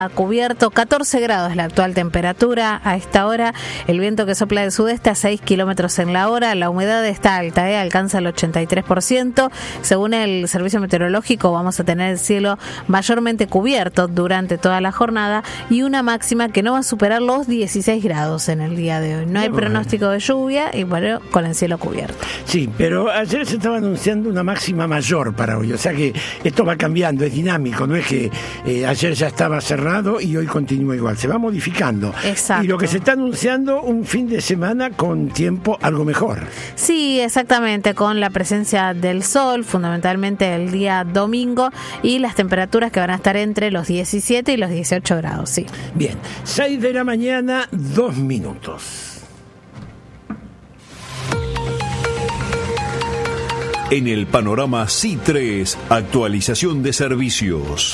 Cubierto, 14 grados la actual temperatura a esta hora, el viento que sopla del sudeste a 6 kilómetros en la hora, la humedad está alta, alcanza el 83%, según el servicio meteorológico vamos a tener el cielo mayormente cubierto durante toda la jornada y una máxima que no va a superar los 16 grados en el día de hoy, no hay pronóstico de lluvia y bueno, con el cielo cubierto. Sí, pero ayer se estaba anunciando una máxima mayor para hoy, o sea que esto va cambiando, es dinámico, no es que ayer ya estaba cerrado y hoy continúa igual, se va modificando. Exacto. Y lo que se está anunciando, un fin de semana con tiempo algo mejor. Sí, exactamente, con la presencia del sol, fundamentalmente el día domingo, y las temperaturas que van a estar entre los 17 y los 18 grados, sí. Bien, 6 de la mañana, 2 minutos. En el panorama C3, actualización de servicios.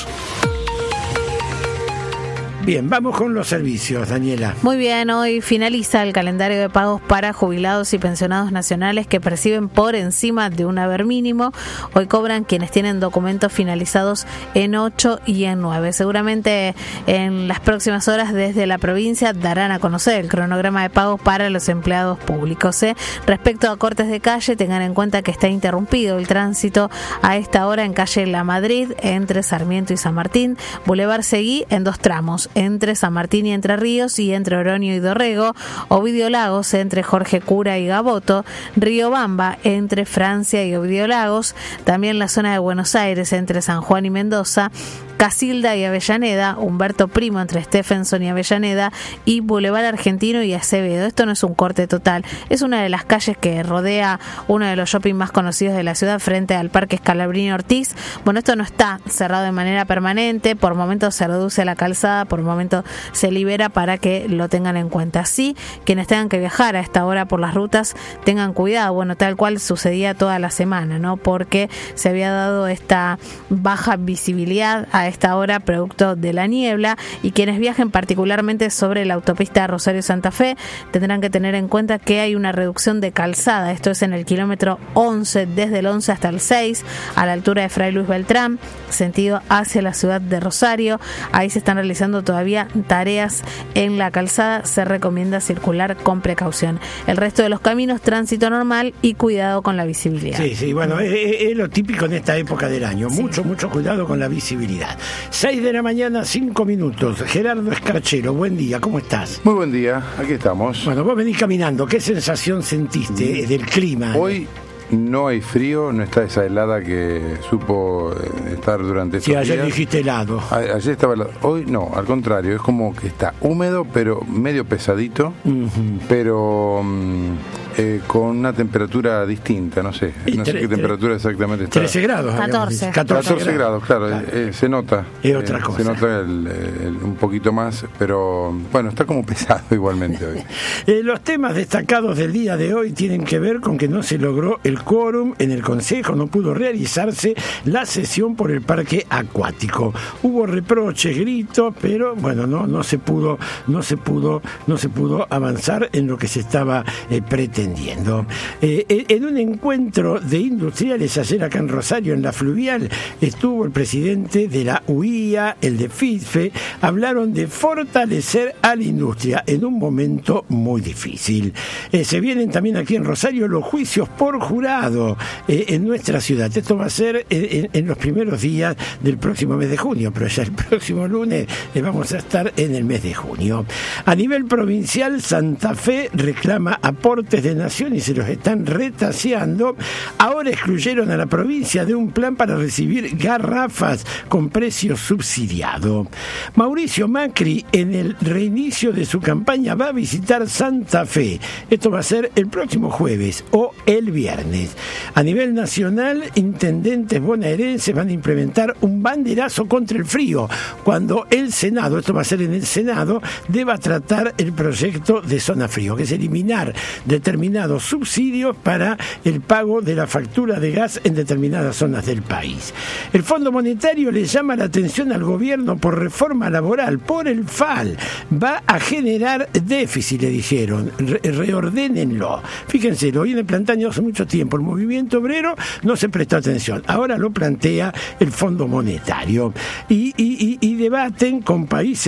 Bien, vamos con los servicios, Daniela. Muy bien, hoy finaliza el calendario de pagos para jubilados y pensionados nacionales que perciben por encima de un haber mínimo. Hoy cobran quienes tienen documentos finalizados en 8 y en 9. Seguramente en las próximas horas desde la provincia darán a conocer el cronograma de pagos para los empleados públicos. Respecto a cortes de calle, tengan en cuenta que está interrumpido el tránsito a esta hora en calle La Madrid, entre Sarmiento y San Martín, Boulevard Seguí en 2 tramos, entre San Martín y Entre Ríos y entre Oroño y Dorrego, Ovidio Lagos entre Jorge Cura y Gaboto, Riobamba entre Francia y Ovidio Lagos, también la zona de Buenos Aires entre San Juan y Mendoza, Casilda y Avellaneda, Humberto Primo entre Stephenson y Avellaneda y Boulevard Argentino y Acevedo. Esto no es un corte total, es una de las calles que rodea uno de los shopping más conocidos de la ciudad frente al Parque Scalabrini Ortiz. Bueno, esto no está cerrado de manera permanente, por momentos se reduce la calzada, por momento se libera para que lo tengan en cuenta. Así, quienes tengan que viajar a esta hora por las rutas, tengan cuidado, bueno, tal cual sucedía toda la semana, ¿no? Porque se había dado esta baja visibilidad a esta hora producto de la niebla y quienes viajen particularmente sobre la autopista Rosario-Santa Fe tendrán que tener en cuenta que hay una reducción de calzada, esto es en el kilómetro 11, desde el 11 hasta el 6, a la altura de Fray Luis Beltrán, sentido hacia la ciudad de Rosario. Ahí se están realizando todavía tareas en la calzada, se recomienda circular con precaución. El resto de los caminos, tránsito normal y cuidado con la visibilidad. Sí, bueno, es lo típico en esta época del año, sí. Mucho cuidado con la visibilidad. 6 de la mañana, 5 minutos. Gerardo Escarchero, buen día, ¿cómo estás? Muy buen día, aquí estamos. Bueno, vos venís caminando, ¿qué sensación sentiste del clima? Hoy no hay frío, no está esa helada que supo estar durante estos días. Sí, ayer dijiste helado. Ayer estaba helado. Hoy no, al contrario, es como que está húmedo, pero medio pesadito, pero con una temperatura distinta, no sé qué temperatura exactamente está. 13 grados. 14 grados, claro. Se nota. Es otra cosa. Se nota un poquito más, pero bueno, está como pesado igualmente hoy. Los temas destacados del día de hoy tienen que ver con que no se logró el quórum en el Consejo, no pudo realizarse la sesión por el parque acuático. Hubo reproches, gritos, pero bueno, no se pudo avanzar en lo que se estaba pretendiendo. En un encuentro de industriales ayer acá en Rosario, en la Fluvial, estuvo el presidente de la UIA, el de FITFE, hablaron de fortalecer a la industria en un momento muy difícil. Se vienen también aquí en Rosario los juicios por jurado en nuestra ciudad. Esto va a ser en los primeros días del próximo mes de junio, pero ya el próximo lunes vamos a estar en el mes de junio. A nivel provincial, Santa Fe reclama aportes de nación y se los están retaseando. Ahora excluyeron a la provincia de un plan para recibir garrafas con precio subsidiado. Mauricio Macri, en el reinicio de su campaña, va a visitar Santa Fe. Esto va a ser el próximo jueves o el viernes. A nivel nacional, intendentes bonaerenses van a implementar un banderazo contra el frío cuando el Senado, esto va a ser en el Senado, deba tratar el proyecto de zona frío, que es eliminar determinados determinados subsidios para el pago de la factura de gas en determinadas zonas del país. El Fondo Monetario le llama la atención al gobierno por reforma laboral, por el FAL. Va a generar déficit, le dijeron. Reordénenlo. Fíjense, lo viene planteando hace mucho tiempo. El movimiento obrero no se prestó atención. Ahora lo plantea el Fondo Monetario. Y debaten con países